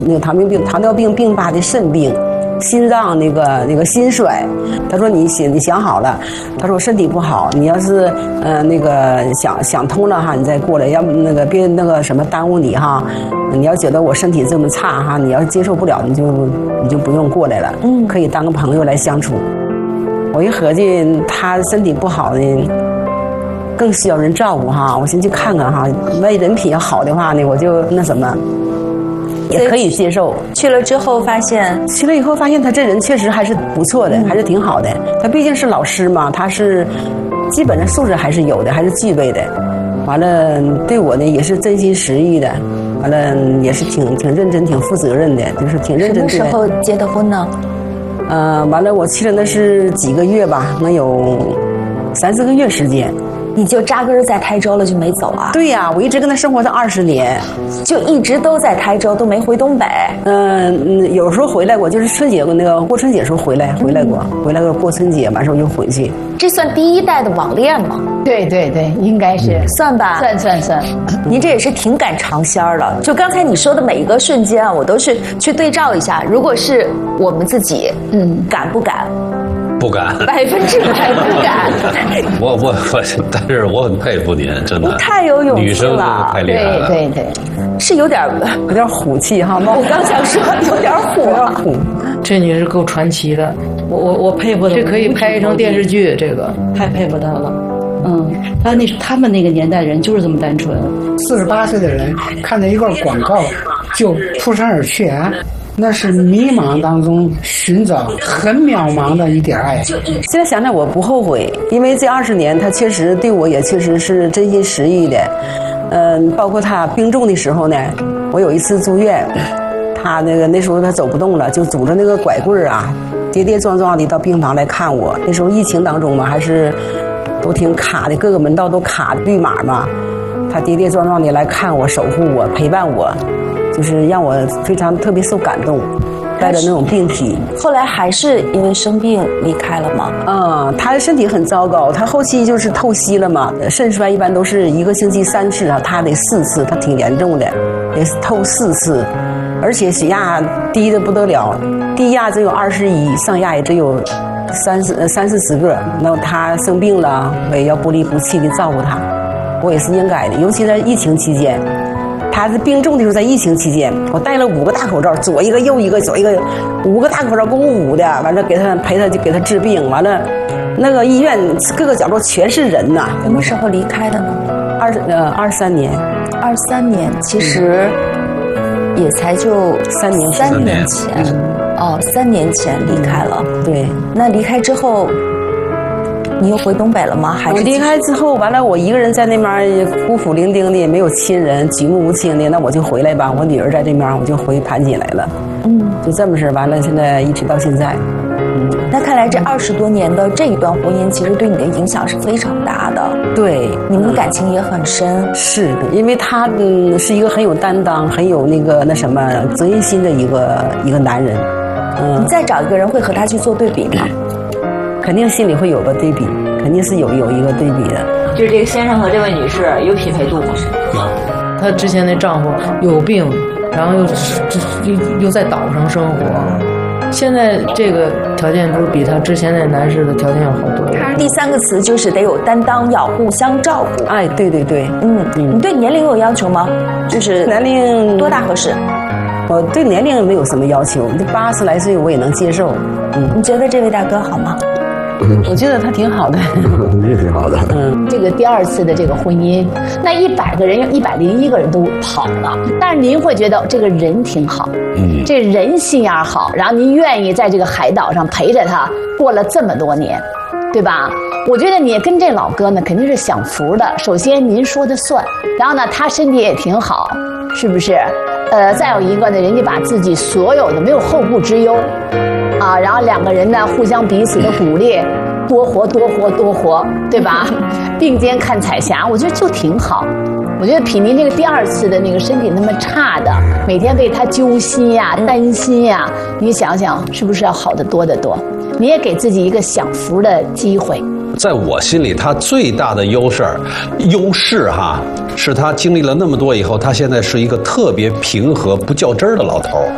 那个糖尿病并发的肾病。心脏那个心衰，他说你想好了，他说我身体不好，你要是那个想通了哈，你再过来，要不那个别那个什么耽误你哈，你要觉得我身体这么差哈，你要是接受不了，你就不用过来了，可以当个朋友来相处。我一合计他身体不好呢，更需要人照顾哈，我先去看看哈，万一人品要好的话呢，我就那什么。也可以接受。 去了之后发现他这人确实还是不错的，还是挺好的。他毕竟是老师嘛，他是基本上素质还是有的，还是具备的。完了，对我呢也是真心实意的。完了也是挺认真、挺负责任的，就是挺认真的。 什么时候结的婚呢？ 完了我去了那是几个月吧，能有3、4个月时间。 你就扎根在台州了，就没走啊？ 对呀，我一直跟他生活到20年， 就一直都在台州，都没回东北。 有时候回来过，就是春节那个过春节的时候回来过过春节，完事我就回去。 这算第一代的网恋吗？ 对，应该是算吧， 算。 您这也是挺赶尝鲜了。就刚才你说的每一个瞬间啊，我都是去对照一下，如果是我们自己，敢不敢？ 不敢 ，100%不敢。 但是我很佩服您，真的。 太有勇气了， 女生太厉害了。 对， 是有点虎气哈。 我刚想说有点虎。 这女人够传奇的，我佩服她。这可以拍成电视剧，这个太佩服她了。 他们那个年代人就是这么单纯。 48岁的人看到一个广告就扑上而去啊。那是迷茫当中寻找很渺茫的一点爱。 现在想想我不后悔，因为这20年他确实对我也确实是真心实意的。包括他病重的时候呢，我有一次住院，他那时候他走不动了，就拄着那个拐棍啊，跌跌撞撞的到病房来看我。那时候疫情当中嘛，还是都挺卡的，各个门道都卡绿码嘛。他跌跌撞撞的来看我，守护我，陪伴我。就是让我非常特别受感动，带着那种病体。 后来还是因为生病离开了吗？ 他身体很糟糕，他后期就是透析了嘛，肾衰一般都是1个星期3次啊，他得4次，他挺严重的，也是透4次，而且血压低的不得了，低压只有21，上压也只有30、40个。那他生病了，我也要不离不弃的照顾他，我也是应该的，尤其在疫情期间。他是病重的时候，在疫情期间，我戴了5个大口罩，左一个右一个，左一个，5个大口罩，共5的，完了陪他就给他治病，完了，那个医院各个角落全是人呐。 什么时候离开的呢 ？23年。 23年，其实也才就3年前。3年前离开了。 对。 那离开之后。你又回东北了吗？还是离开之后，完了我一个人在那边孤苦伶仃的，也没有亲人，举目无亲的，那我就回来吧。我女儿在这边，我就回盘锦来了。就这么事，完了现在一直到现在。 那看来这20多年的这一段婚姻，其实对你的影响是非常大的。 对， 你们感情也很深。 是的，因为他是一个很有担当、很有那什么责任心的一个男人。 你再找一个人会和他去做对比吗？ 肯定心里会有个对比，肯定是有一个对比的。 就是这个先生和这位女士有匹配度吗？ 有。她之前那丈夫有病，然后又在岛上生活，现在这个条件不是比她之前那男士的条件要好多了。 第3个词就是得有担当，要互相照顾。 哎，对。 你对年龄有要求吗？就是年龄多大合适？ 我对年龄没有什么要求，80来岁我也能接受。 你觉得这位大哥好吗？ 我觉得他挺好的， 也挺好的。 这个第2次的这个婚姻，那100个人有101个人都跑了，但是您会觉得这个人挺好，这人心眼好，然后您愿意在这个海岛上陪着他过了这么多年，对吧？我觉得你跟这老哥呢肯定是享福的。首先您说的算，然后呢他身体也挺好，是不是？再有一个呢，人家把自己所有的没有后顾之忧。然后2个人呢互相彼此的鼓励，多活，对吧？并肩看彩霞，我觉得就挺好。我觉得比您这个第2次的那个身体那么差的，每天为他揪心呀、担心呀，你想想是不是要好得多得多？你也给自己一个享福的机会。 在我心里，他最大的优势哈，是他经历了那么多以后，他现在是一个特别平和、不较真儿的老头儿。